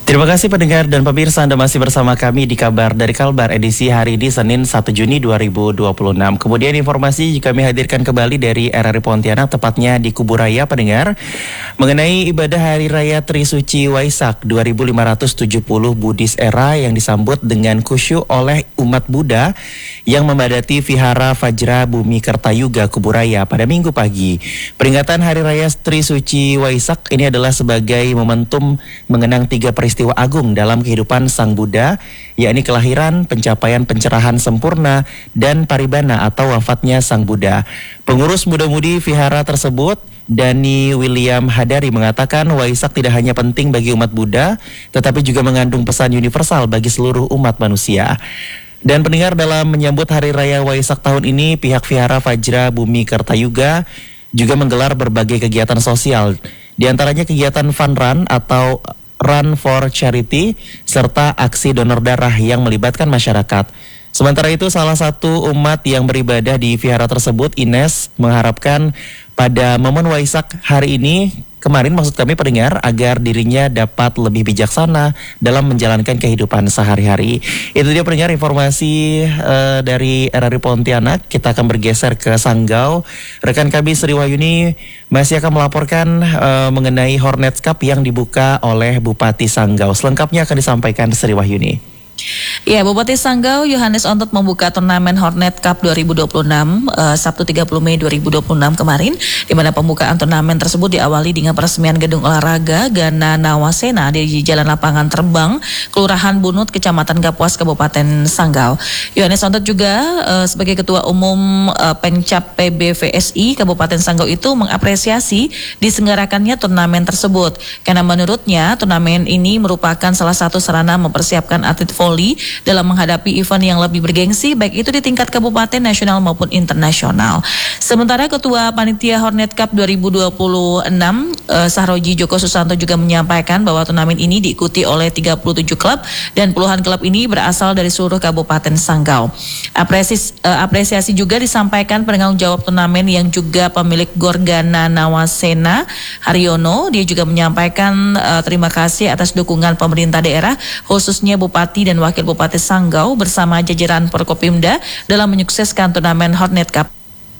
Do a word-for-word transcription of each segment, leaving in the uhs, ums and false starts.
Terima kasih pendengar dan pemirsa, Anda masih bersama kami di Kabar dari Kalbar edisi hari ini Senin satu Juni dua ribu dua puluh enam. Kemudian informasi kami hadirkan kembali dari R R I Pontianak, tepatnya di Kuburaya pendengar, mengenai ibadah Hari Raya Trisuci Waisak dua ribu lima ratus tujuh puluh Buddhist Era yang disambut dengan khusyuk oleh umat Buddha yang memadati Vihara Vajra Bumi Kertayuga Kuburaya pada Minggu pagi. Peringatan Hari Raya Trisuci Waisak ini adalah sebagai momentum mengenang tiga peristiwa agung dalam kehidupan Sang Buddha, yakni kelahiran, pencapaian pencerahan sempurna, dan paribana atau wafatnya Sang Buddha. Pengurus muda-mudi vihara tersebut, Dani William Hadari, mengatakan Waisak tidak hanya penting bagi umat Buddha, tetapi juga mengandung pesan universal bagi seluruh umat manusia. Dan pendengar, dalam menyambut Hari Raya Waisak tahun ini, pihak Vihara Vajra Bumi Kertayuga juga menggelar berbagai kegiatan sosial, di antaranya kegiatan fun run atau Run for Charity, serta aksi donor darah yang melibatkan masyarakat. Sementara itu, salah satu umat yang beribadah di vihara tersebut, Ines, mengharapkan pada momen Waisak hari ini, kemarin maksud kami pendengar, agar dirinya dapat lebih bijaksana dalam menjalankan kehidupan sehari-hari. Itu dia pendengar informasi uh, dari R R I Pontianak. Kita akan bergeser ke Sanggau. Rekan kami Sri Wahyuni masih akan melaporkan uh, mengenai Hornets Cup yang dibuka oleh Bupati Sanggau. Selengkapnya akan disampaikan Sri Wahyuni. Ya, Bupati Sanggau Yohanes Ontot membuka turnamen Hornet Cup dua ribu dua puluh enam uh, Sabtu tiga puluh Mei dua ribu dua puluh enam kemarin, di mana pembukaan turnamen tersebut diawali dengan peresmian gedung olahraga Gana Nawasena di Jalan Lapangan Terbang, Kelurahan Bunut, Kecamatan Kapuas, Kabupaten Sanggau. Yohanes Ontot juga uh, sebagai Ketua Umum uh, Pengcap P B V S I Kabupaten Sanggau itu mengapresiasi diselenggarakannya turnamen tersebut, karena menurutnya turnamen ini merupakan salah satu sarana mempersiapkan atlet voli dalam menghadapi event yang lebih bergengsi, baik itu di tingkat kabupaten, nasional maupun internasional. Sementara Ketua Panitia Hornet Cup dua ribu dua puluh enam uh, Sahroji Joko Susanto juga menyampaikan bahwa turnamen ini diikuti oleh tiga puluh tujuh klub dan puluhan klub ini berasal dari seluruh Kabupaten Sanggau. Apresiasi, uh, apresiasi juga disampaikan penanggung jawab turnamen yang juga pemilik Gorgana Nawasena, Haryono. Dia juga menyampaikan uh, terima kasih atas dukungan pemerintah daerah, khususnya Bupati dan Wakil Bupati Sanggau bersama jajaran Forkopimda dalam menyukseskan turnamen Hornet Cup.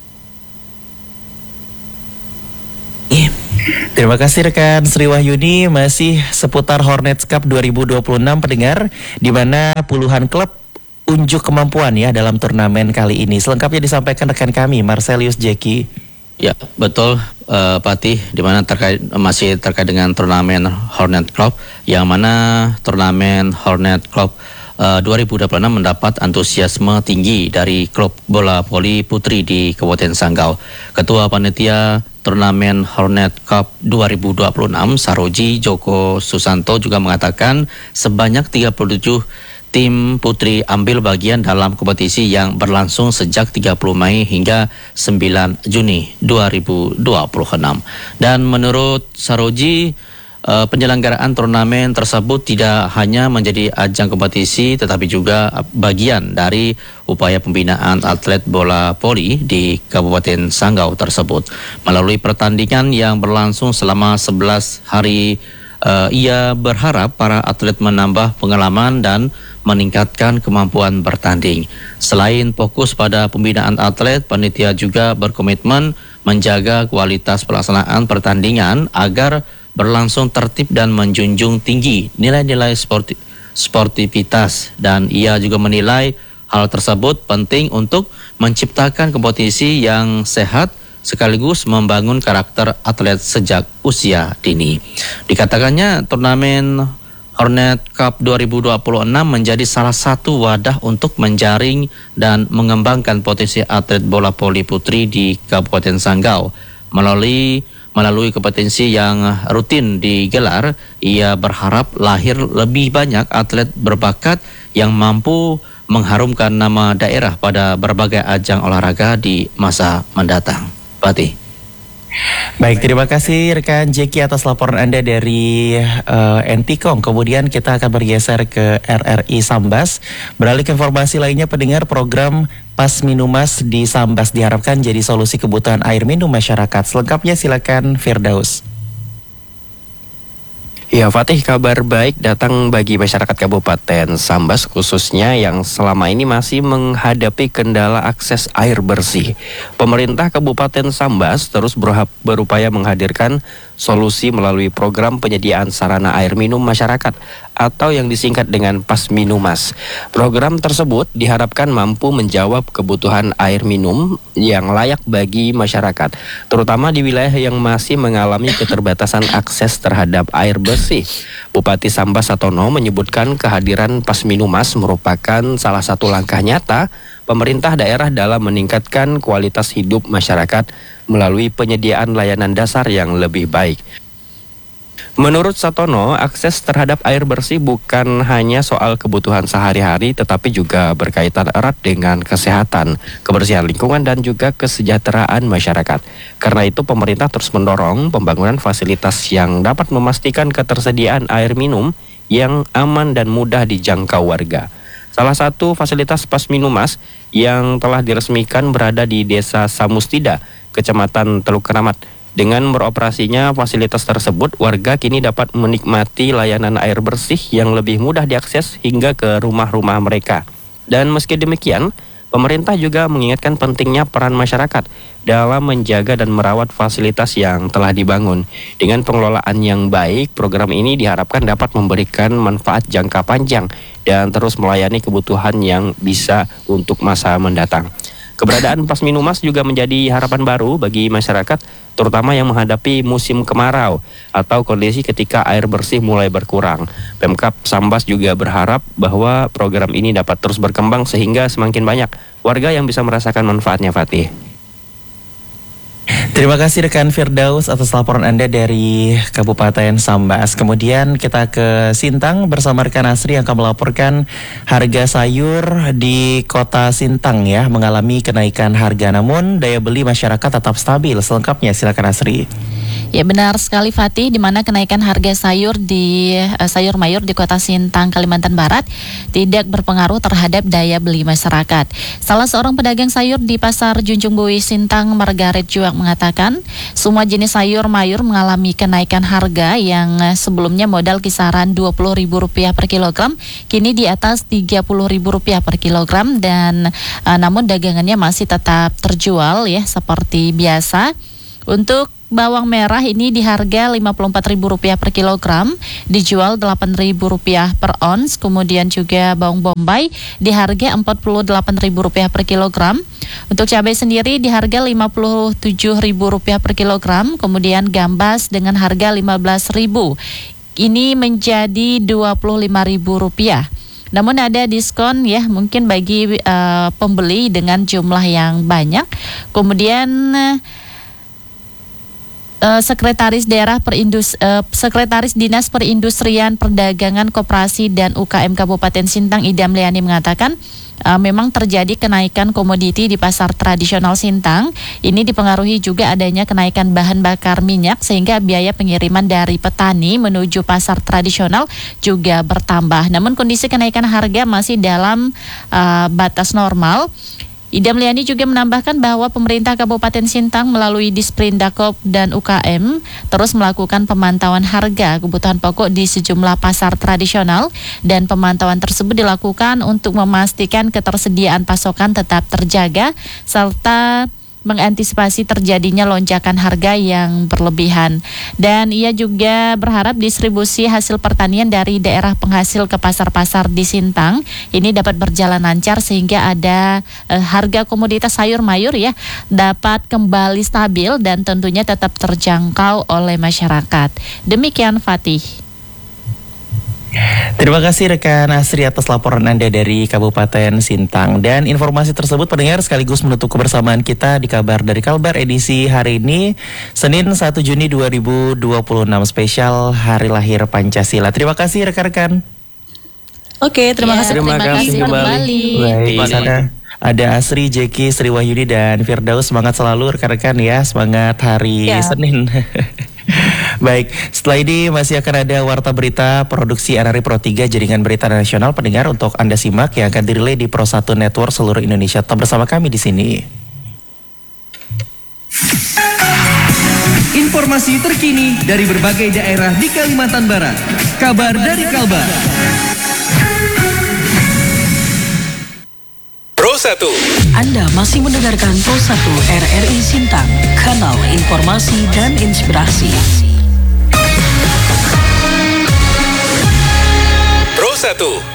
Yeah. Terima kasih rekan Sri Wahyuni. Masih seputar Hornets Cup dua ribu dua puluh enam pendengar, di mana puluhan klub unjuk kemampuan ya dalam turnamen kali ini. Selengkapnya disampaikan rekan kami Marcelius Jeki. Ya, betul uh, Patih, di mana terkait masih terkait dengan turnamen Hornet Club, yang mana turnamen Hornet Club uh, dua ribu dua puluh enam mendapat antusiasme tinggi dari klub bola voli putri di Kabupaten Sanggau. Ketua Panitia turnamen Hornet Cup dua ribu dua puluh enam Saroji Joko Susanto juga mengatakan sebanyak tiga puluh tujuh tim putri ambil bagian dalam kompetisi yang berlangsung sejak tiga puluh Mei hingga sembilan Juni dua ribu dua puluh enam. Dan menurut Saroji, uh, penyelenggaraan turnamen tersebut tidak hanya menjadi ajang kompetisi, tetapi juga bagian dari upaya pembinaan atlet bola voli di Kabupaten Sanggau tersebut. Melalui pertandingan yang berlangsung selama sebelas hari, Uh, ia berharap para atlet menambah pengalaman dan meningkatkan kemampuan bertanding. Selain fokus pada pembinaan atlet, panitia juga berkomitmen menjaga kualitas pelaksanaan pertandingan agar berlangsung tertib dan menjunjung tinggi nilai-nilai sporti sportivitas. Dan ia juga menilai hal tersebut penting untuk menciptakan kompetisi yang sehat sekaligus membangun karakter atlet sejak usia dini. Dikatakannya turnamen Hornet Cup dua ribu dua puluh enam menjadi salah satu wadah untuk menjaring dan mengembangkan potensi atlet bola voli putri di Kabupaten Sanggau. Melalui melalui kompetensi yang rutin digelar, ia berharap lahir lebih banyak atlet berbakat yang mampu mengharumkan nama daerah pada berbagai ajang olahraga di masa mendatang. Pati. Baik, terima kasih rekan Jeki atas laporan Anda dari uh, Entikong. Kemudian kita akan bergeser ke R R I Sambas. Beralih ke informasi lainnya pendengar, program Pas Minumas di Sambas diharapkan jadi solusi kebutuhan air minum masyarakat. Selengkapnya silakan Firdaus. Ya, Fatih, kabar baik datang bagi masyarakat Kabupaten Sambas khususnya yang selama ini masih menghadapi kendala akses air bersih. Pemerintah Kabupaten Sambas terus berupaya menghadirkan solusi melalui program penyediaan sarana air minum masyarakat atau yang disingkat dengan Pasminumas. Program tersebut diharapkan mampu menjawab kebutuhan air minum yang layak bagi masyarakat, terutama di wilayah yang masih mengalami keterbatasan akses terhadap air bersih. Bupati Sambas Satono menyebutkan kehadiran Pasminumas merupakan salah satu langkah nyata pemerintah daerah dalam meningkatkan kualitas hidup masyarakat melalui penyediaan layanan dasar yang lebih baik. Menurut Satono, akses terhadap air bersih bukan hanya soal kebutuhan sehari-hari, tetapi juga berkaitan erat dengan kesehatan, kebersihan lingkungan, dan juga kesejahteraan masyarakat. Karena itu, pemerintah terus mendorong pembangunan fasilitas yang dapat memastikan ketersediaan air minum yang aman dan mudah dijangkau warga. Salah satu fasilitas Pasminumas yang telah diresmikan berada di Desa Samustida, Kecamatan Teluk Keramat. Dengan beroperasinya fasilitas tersebut, warga kini dapat menikmati layanan air bersih yang lebih mudah diakses hingga ke rumah-rumah mereka. Dan meski demikian, pemerintah juga mengingatkan pentingnya peran masyarakat dalam menjaga dan merawat fasilitas yang telah dibangun. Dengan pengelolaan yang baik, program ini diharapkan dapat memberikan manfaat jangka panjang dan terus melayani kebutuhan yang bisa untuk masa mendatang. Keberadaan Pasminumas juga menjadi harapan baru bagi masyarakat, terutama yang menghadapi musim kemarau atau kondisi ketika air bersih mulai berkurang. Pemkab Sambas juga berharap bahwa program ini dapat terus berkembang sehingga semakin banyak warga yang bisa merasakan manfaatnya, Fatih. Terima kasih rekan Firdaus atas laporan Anda dari Kabupaten Sambas. Kemudian kita ke Sintang bersama rekan Asri yang akan melaporkan harga sayur di kota Sintang ya mengalami kenaikan harga, namun daya beli masyarakat tetap stabil. Selengkapnya silakan Asri. Ya benar sekali Fatih, di mana kenaikan harga sayur di uh, sayur mayur di Kota Sintang, Kalimantan Barat tidak berpengaruh terhadap daya beli masyarakat. Salah seorang pedagang sayur di Pasar Junjung Bui Sintang, Margaret Juang mengatakan, semua jenis sayur mayur mengalami kenaikan harga yang uh, sebelumnya modal kisaran dua puluh ribu rupiah per kilogram, kini di atas tiga puluh ribu rupiah per kilogram, dan uh, namun dagangannya masih tetap terjual ya seperti biasa. Untuk bawang merah ini di harga lima puluh empat ribu rupiah per kilogram, dijual delapan ribu rupiah per ons. Kemudian juga bawang bombay di harga empat puluh delapan ribu rupiah per kilogram. Untuk cabai sendiri di harga lima puluh tujuh ribu rupiah per kilogram. Kemudian gambas dengan harga lima belas ribu. Ini menjadi dua puluh lima ribu rupiah. Namun ada diskon ya mungkin bagi uh, pembeli dengan jumlah yang banyak. Kemudian uh, Uh, Sekretaris Daerah Perindus, uh, Sekretaris Dinas Perindustrian, Perdagangan, Koperasi dan U K M Kabupaten Sintang, Idam Liani mengatakan uh, memang terjadi kenaikan komoditi di pasar tradisional Sintang. Ini dipengaruhi juga adanya kenaikan bahan bakar minyak sehingga biaya pengiriman dari petani menuju pasar tradisional juga bertambah. Namun kondisi kenaikan harga masih dalam uh, batas normal. Idam Liani juga menambahkan bahwa pemerintah Kabupaten Sintang melalui Disprindakop dan U K M terus melakukan pemantauan harga kebutuhan pokok di sejumlah pasar tradisional, dan pemantauan tersebut dilakukan untuk memastikan ketersediaan pasokan tetap terjaga serta mengantisipasi terjadinya lonjakan harga yang berlebihan. Dan ia juga berharap distribusi hasil pertanian dari daerah penghasil ke pasar-pasar di Sintang ini dapat berjalan lancar sehingga ada eh, harga komoditas sayur mayur ya dapat kembali stabil dan tentunya tetap terjangkau oleh masyarakat. Demikian Fatih. Terima kasih rekan Asri atas laporan Anda dari Kabupaten Sintang. Dan informasi tersebut pendengar sekaligus menutup kebersamaan kita di Kabar dari Kalbar edisi hari ini, Senin satu Juni dua ribu dua puluh enam, spesial Hari Lahir Pancasila. Terima kasih rekan-rekan. Oke, terima Ya, kasih. terima Terima kasih kasih kembali. kembali. Baik, Di sana ada Asri, Jeki, Sri Wahyudi, dan Firdaus. Semangat selalu rekan-rekan ya, semangat hari Ya. Senin. Baik, setelah ini masih akan ada Warta Berita Produksi R R I Pro tiga Jaringan Berita Nasional, pendengar, untuk Anda simak yang akan dirilai di Pro satu Network seluruh Indonesia. Tetap bersama kami di sini. Informasi terkini dari berbagai daerah di Kalimantan Barat. Kabar dari Kalbar. Pro satu. Anda masih mendengarkan Pro satu R R I Sintang, kanal informasi dan inspirasi. Pro satu.